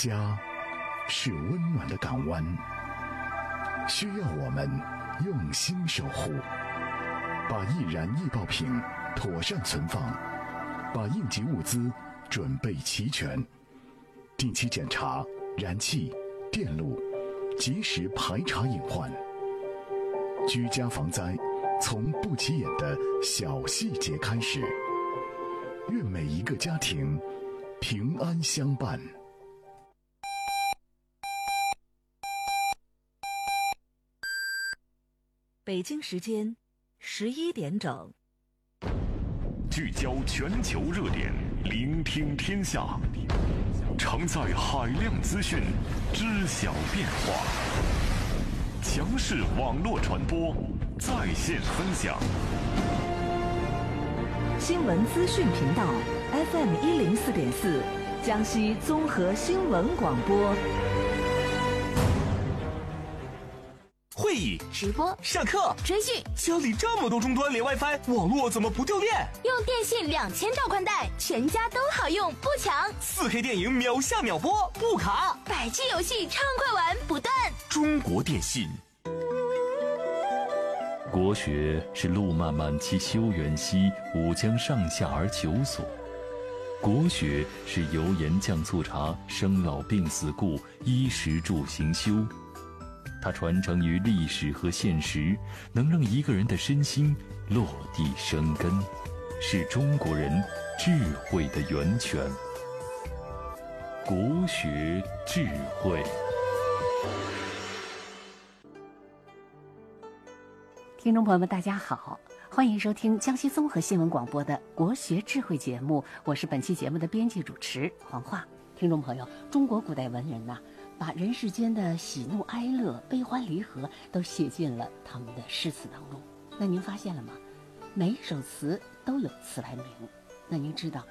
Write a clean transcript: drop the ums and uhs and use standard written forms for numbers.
家是温暖的港湾，需要我们用心守护。把易燃易爆品妥善存放，把应急物资准备齐全，定期检查燃气、电路，及时排查隐患。居家防灾，从不起眼的小细节开始。愿每一个家庭平安相伴。 北京时间11点整。 聚焦全球热点，聆听天下，承载海量资讯，知晓变化。强势网络传播，在线分享。 新闻资讯频道 FM 104.4，江西综合新闻广播。 会议、 直播、 上课、 追剧， 家里这么多终端连 WiFi， 网络怎么不掉电？ 用电信2000兆宽带，全家都好用，不抢。 4K 电影秒下秒播，不卡。 100G 游戏畅快玩，不断。 中国电信。 国学是路漫漫其修远兮，吾将上下而求索。国学是油盐酱醋茶，生老病死故，衣食住行修。它传承于历史和现实，能让一个人的身心落地生根，是中国人智慧的源泉。国学智慧。 听众朋友们，大家好，欢迎收听江西综合新闻广播的国学智慧节目，我是本期节目的编辑主持黄华。听众朋友，中国古代文人把人世间的喜怒哀乐、悲欢离合都写进了他们的诗词当中。那您发现了吗？每一首词都有词来名。那您知道